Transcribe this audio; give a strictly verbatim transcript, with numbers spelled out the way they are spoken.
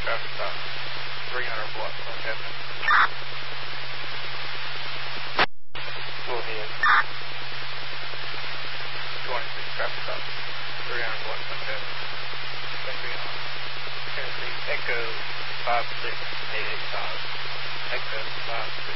traffic stop. three hundred block, what's happening? Go ahead. twenty-six traffic stop. three hundred block, what's happening? Gonna be on Tennessee Echo five six eight eight five. Echo five